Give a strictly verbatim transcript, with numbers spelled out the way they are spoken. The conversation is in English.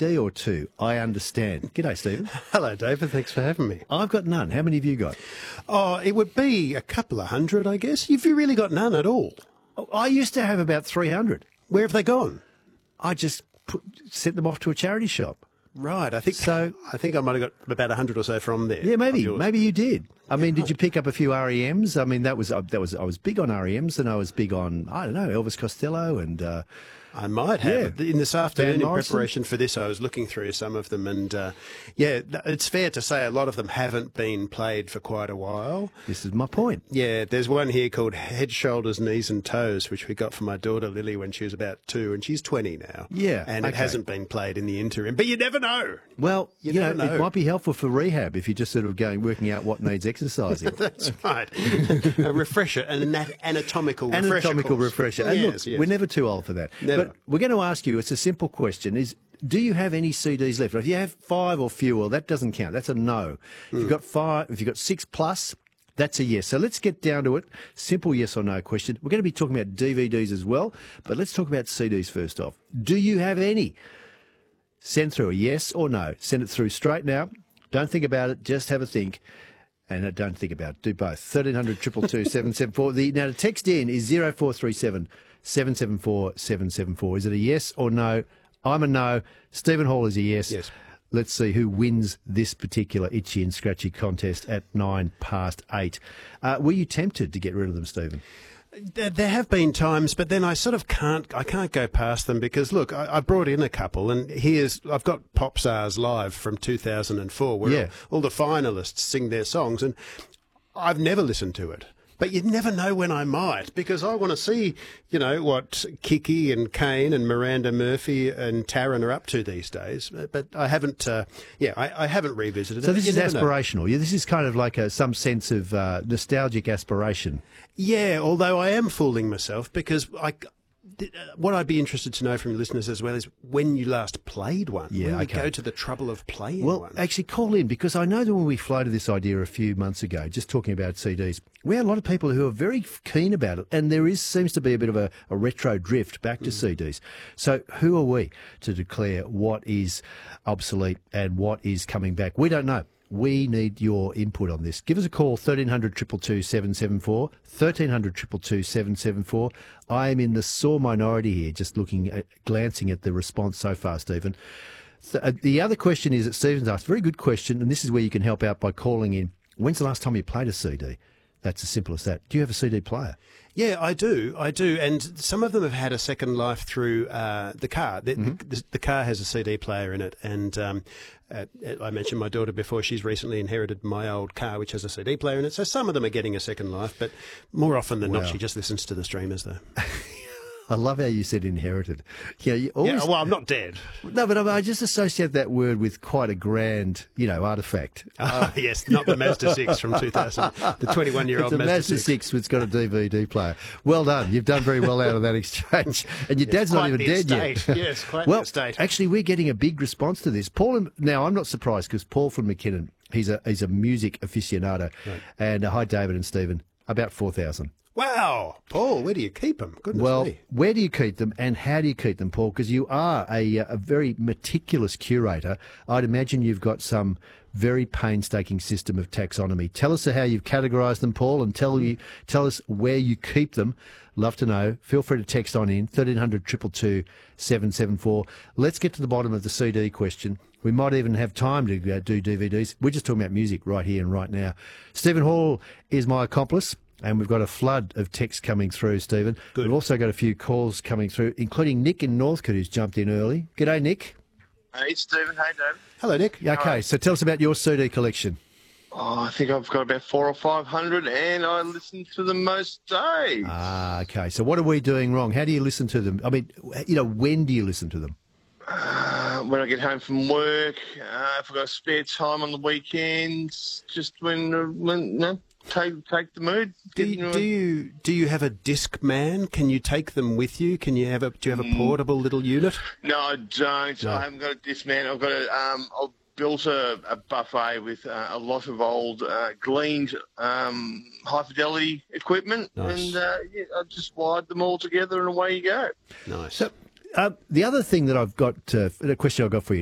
D or two, I understand. G'day, Stephen. Hello, David. Thanks for having me. I've got none. How many have you got? Oh, it would be a couple of hundred, I guess. You've really got none at all. Oh, I used to have about three hundred. Where have they gone? I just put, sent them off to a charity shop. Right. I think So- I think I might have got about a hundred or so from there. Yeah, maybe. of yours. Maybe you did. I mean, did you pick up a few R E Ms? I mean, that was uh, that was I was big on R E Ms, and I was big on I don't know Elvis Costello and uh, I might have. Yeah. In this afternoon, Van in Morrison. preparation for this, I was looking through some of them, and uh, yeah, th- it's fair to say a lot of them haven't been played for quite a while. this is my point. Yeah, there's one here called Head, Shoulders, Knees and Toes, which we got for my daughter Lily when she was about two, and she's twenty now. Yeah, And it okay. hasn't been played in the interim, but you never know. Well, you, You know, never know. it might be helpful for rehab if you're just sort of going working out what needs exercising. That's right. A refresher, an anat- anatomical refresher. Anatomical course. refresher. And Yes, look, yes. we're never too old for that. Never. But we're going to ask you, it's a simple question, is do you have any C Ds left? If you have five or fewer, that doesn't count. That's a no. If you've got five, if you've got six plus, that's a yes. So let's get down to it. Simple yes or no question. We're going to be talking about D V Ds as well, but let's talk about C Ds first off. Do you have any? Send through a yes or no. Send it through straight now. Don't think about it. Just have a think. And uh, don't think about it. Do both. thirteen hundred, two two two, seven seven four. The, now, the text in is zero four three seven, seven seven four, seven seven four. Is it a yes or no? I'm a no. Stephen Hall is a yes. Yes. Let's see who wins this particular itchy and scratchy contest at nine past eight. Uh, were you tempted to get rid of them, Stephen? There, there have been times, but then I sort of can't. I can't go past them because look, I, I brought in a couple, and here's I've got Pop Stars Live from two thousand four, where Yeah. all, all the finalists sing their songs, and I've never listened to it. But you never know when I might, because I want to see, you know, what Kiki and Kane and Miranda Murphy and Taryn are up to these days. But I haven't, uh, yeah, I, I haven't revisited it. So this You is never know. aspirational. Yeah, this is kind of like a, some sense of uh, nostalgic aspiration. Yeah, although I am fooling myself because I, what I'd be interested to know from your listeners as well is when you last played one. Yeah, when you okay. go to the trouble of playing Well, one. actually, call in, because I know that when we floated this idea a few months ago, just talking about C Ds, we had a lot of people who are very keen about it, and there is seems to be a bit of a, a retro drift back to C Ds. So who are we to declare what is obsolete and what is coming back? We don't know. We need your input on this. Give us a call, thirteen hundred, two two two, seven seven four, thirteen hundred, two two two, seven seven four. I am in the sore minority here, just looking at, glancing at the response so far, Stephen. Th- uh, The other question is that Stephen's asked, very good question, and this is where you can help out by calling in. When's the last time you played a C D? That's as simple as that. Do you have a C D player? Yeah, I do. I do. And some of them have had a second life through uh, the car. The, Mm-hmm. the, the car has a C D player in it. And um, uh, I mentioned my daughter before. She's recently inherited my old car, which has a C D player in it. So some of them are getting a second life. But more often than Wow. not, she just listens to the streamers, though. I love how you said inherited. Yeah, you always, Yeah, well, I'm not dead. no, but I I just associate that word with quite a grand, you know, artefact. Ah, yes, not the Mazda six from two thousand. The twenty-one-year-old It's a Mazda, Mazda six. six which got a D V D player. Well done. You've done very well out of that exchange. And your dad's not quite even the dead estate. yet. Yes, quite well, the estate. actually, we're getting a big response to this. Paul, and, now I'm not surprised because Paul from McKinnon, he's a he's a music aficionado. And uh, hi, David and Stephen, about four thousand. Wow, Paul, where do you keep them? Goodness Well, me. where do you keep them and how do you keep them, Paul? Because you are a, a very meticulous curator. I'd imagine you've got some very painstaking system of taxonomy. Tell us how you've categorised them, Paul, and tell you tell us where you keep them. Love to know. Feel free to text on in, thirteen hundred, two two two, seven seven four. Let's get to the bottom of the C D question. We might even have time to uh, do D V Ds. We're just talking about music right here and right now. Stephen Hall is my accomplice. And we've got a flood of texts coming through, Stephen. Good. We've also got a few calls coming through, including Nick in Northcote, who's jumped in early. G'day, Nick. Hey, Stephen. Hey, Dave. Hello, Nick. Yeah, okay, so tell us about your C D collection. Oh, I think I've got about four or five hundred, and I listen to them most days. Ah, okay. So what are we doing wrong? How do you listen to them? I mean, you know, when do you listen to them? Uh, when I get home from work, uh, if I've got spare time on the weekends, just when, uh, when no, take take the mood. Do Get you, into do it. you do you have a disc man? Can you take them with you? Can you have a do you have a portable little unit? No, I don't. No. I haven't got a Discman. I've got a. Um, I've built a, a buffet with uh, a lot of old uh, gleaned um, high fidelity equipment, Nice. and uh, yeah, I just wired them all together, and away you go. Nice. So, uh, the other thing that I've got, uh, a question I've got for you,